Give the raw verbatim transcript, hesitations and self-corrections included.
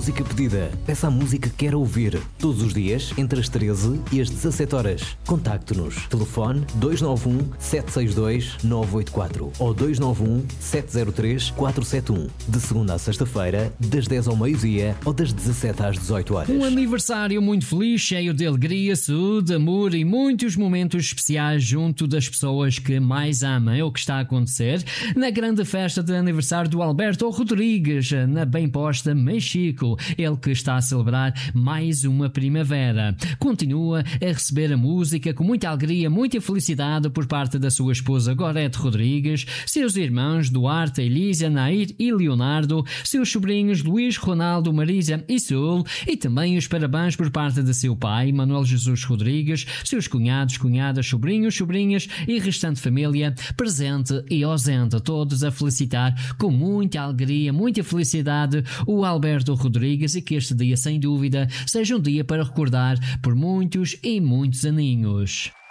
música pedida. Peça a música que quer ouvir. Todos os dias, entre as treze e as dezassete horas. Contacte-nos. Telefone dois nove um, sete seis dois, nove oito quatro ou dois nove um, sete zero três, quatro sete um. De segunda a sexta-feira, das dez ao meio-dia ou das dezassete às dezoito horas. Um aniversário muito feliz, cheio de alegria, saúde, amor e muitos momentos especiais junto das pessoas que mais amam. É o que está a acontecer na grande festa de aniversário do Alberto Rodrigues, na Bem Posta, México. Ele que está a celebrar mais uma primavera. Continua a receber a música com muita alegria, muita felicidade por parte da sua esposa Gorete Rodrigues, seus irmãos Duarte, Elísia, Nair e Leonardo, seus sobrinhos Luís, Ronaldo, Marisa e Sul, e também os parabéns por parte de seu pai, Manuel Jesus Rodrigues, seus cunhados, cunhadas, sobrinhos, sobrinhas e restante família, presente e ausente, todos a felicitar com muita alegria, muita felicidade o Alberto Rodrigues, e que este dia, sem dúvida, seja um dia para recordar por muitos e muitos aninhos.